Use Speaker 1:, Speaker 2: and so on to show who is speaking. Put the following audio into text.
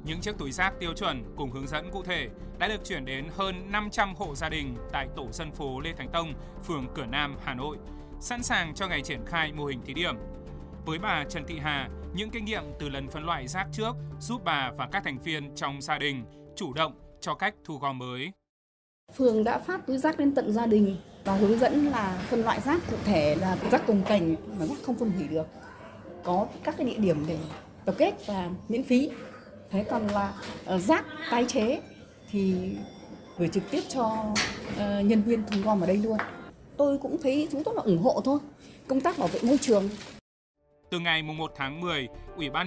Speaker 1: Những chiếc túi rác tiêu chuẩn cùng hướng dẫn cụ thể đã được chuyển đến hơn 500 hộ gia đình tại tổ dân phố Lê Thánh Tông, phường Cửa Nam, Hà Nội, sẵn sàng cho ngày triển khai mô hình thí điểm. Với bà Trần Thị Hà, những kinh nghiệm từ lần phân loại rác trước giúp bà và các thành viên trong gia đình chủ động cho cách thu gom mới.
Speaker 2: Phường đã phát túi rác đến tận gia đình và hướng dẫn là phân loại rác cụ thể là rác cồng kềnh và rác không phân hủy được. Có các cái địa điểm để tập kết và miễn phí. Thế còn là rác tái chế thì gửi trực tiếp cho nhân viên thu gom ở đây luôn. Tôi cũng thấy chúng tôi là ủng hộ thôi. Công tác bảo vệ môi trường.
Speaker 1: Từ ngày 1 tháng 10, Ủy ban